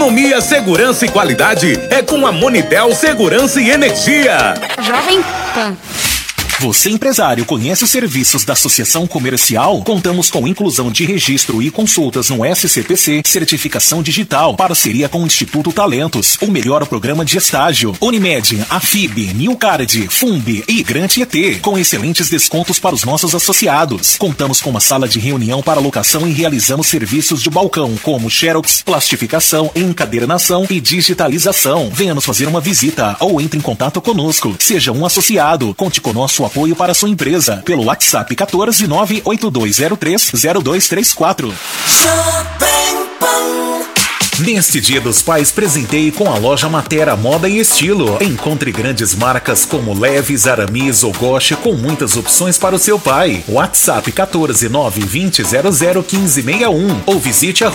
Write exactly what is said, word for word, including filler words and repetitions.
Economia, segurança e qualidade é com a Monitel Segurança e Energia. Jovem Pan. Você, empresário, conhece os serviços da Associação Comercial? Contamos com inclusão de registro e consultas no S C P C, certificação digital, parceria com o Instituto Talentos, o melhor programa de estágio, Unimed, Afib, Newcard, Fumb e Grant E T, com excelentes descontos para os nossos associados. Contamos com uma sala de reunião para locação e realizamos serviços de balcão, como xerox, plastificação, encadernação e digitalização. Venha nos fazer uma visita ou entre em contato conosco. Seja um associado. Conte com nosso apoio para sua empresa pelo WhatsApp quatorze nove oito dois zero três zero dois três quatro. Neste Dia dos Pais, presenteie com a loja Matera Moda e Estilo. Encontre grandes marcas como Leves, Aramis ou Goche com muitas opções para o seu pai. WhatsApp quatorze nove vinte zero zero quinze sessenta e um ou visite a